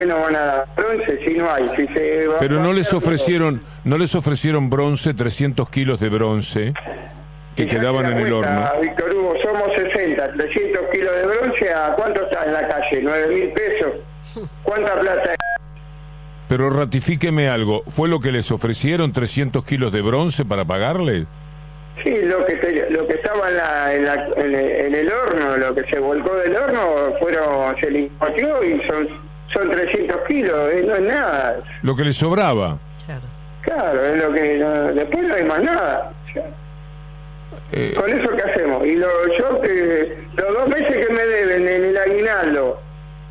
no van a dar bronce si no hay. Si se va, Pero va no a les hacer ofrecieron bronce, 300 kilos de bronce que quedaban en el horno. Víctor Hugo, somos 60, 300 kilos de bronce, ¿a cuánto está en la calle? 9.000 pesos. ¿Cuánta plata es? Pero ratifíqueme algo, ¿fue lo que les ofrecieron 300 kilos de bronce para pagarle? Sí, lo que estaba en el horno, lo que se volcó del horno, se limpió y son 300 kilos, no es nada. Lo que les sobraba. Claro, es lo que después no hay más nada. O sea, ¿con eso qué hacemos? Y los 2 meses que me deben en el aguinaldo,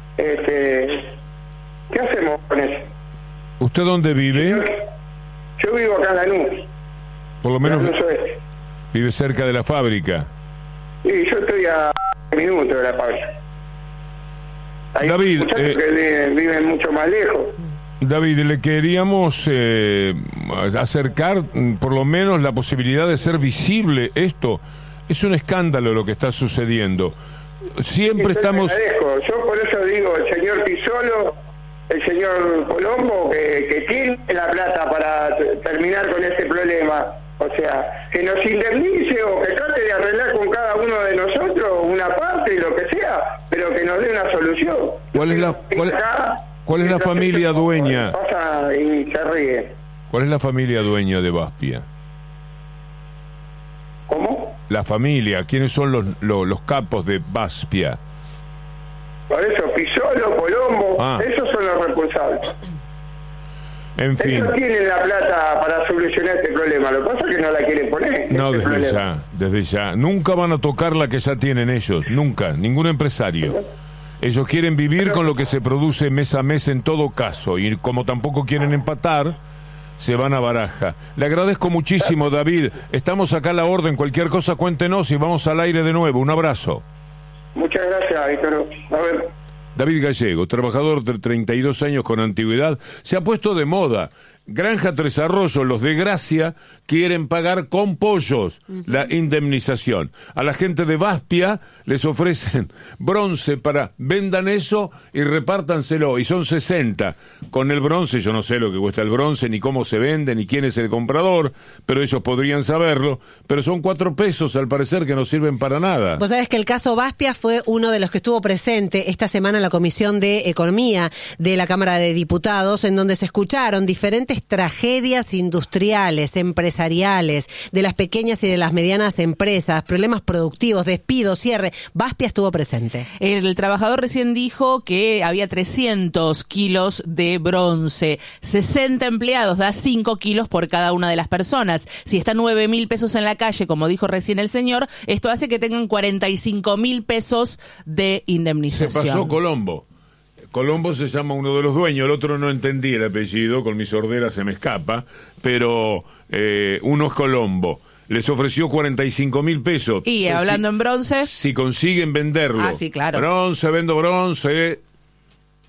¿qué hacemos con eso? ¿Usted dónde vive? Yo vivo acá en Lanús. Por lo menos Lanús Oeste. vive cerca de la fábrica. Sí, yo estoy a minutos de la fábrica. Hay David, muchachos que viven mucho más lejos. David, le queríamos acercar por lo menos la posibilidad de ser visible esto. Es un escándalo lo que está sucediendo. Siempre estamos... Yo por eso digo, el señor Pisolo, el señor Colombo, que tiene la plata para terminar con este problema. O sea, que nos indemnice o que trate de arreglar con cada uno de nosotros una parte y lo que sea, pero que nos dé una solución. ¿Cuál es la familia dueña? Pasa y se ríe. ¿Cuál es la familia dueña de Baspia? ¿Cómo? La familia, ¿quiénes son los capos de Baspia? Por eso, Pisolo, Colombo, esos son los responsables. En fin. Ellos tienen la plata para solucionar este problema, lo que pasa es que no la quieren poner. No, desde ya. Nunca van a tocar la que ya tienen ellos, nunca, ningún empresario. Ellos quieren vivir con lo que se produce mes a mes en todo caso, y como tampoco quieren empatar, se van a baraja. Le agradezco muchísimo, David. Estamos acá a la orden, cualquier cosa cuéntenos y vamos al aire de nuevo. Un abrazo. Muchas gracias, Víctor. A ver. David Gallego, trabajador de 32 años con antigüedad, se ha puesto de moda. Granja Tres Arroyos, los de Gracia, quieren pagar con pollos la indemnización. A la gente de Baspia les ofrecen bronce para vendan eso y repártanselo, y son 60. Con el bronce, yo no sé lo que cuesta el bronce, ni cómo se vende, ni quién es el comprador, pero ellos podrían saberlo, pero son 4 pesos al parecer que no sirven para nada. Vos sabés que el caso Baspia fue uno de los que estuvo presente esta semana en la Comisión de Economía de la Cámara de Diputados, en donde se escucharon diferentes tragedias industriales, empresariales, de las pequeñas y de las medianas empresas, problemas productivos, despidos, cierre. Baspia estuvo presente. El trabajador recién dijo que había 300 kilos de bronce, 60 empleados, da 5 kilos por cada una de las personas. Si está 9.000 pesos en la calle, como dijo recién el señor, esto hace que tengan 45.000 pesos de indemnización. Se pasó Colombo. Colombo se llama uno de los dueños, el otro no entendí el apellido, con mi sordera se me escapa, pero uno es Colombo. Les ofreció 45.000 pesos. Y hablando en bronce. Si consiguen venderlo. Ah, sí, claro. Bronce, vendo bronce.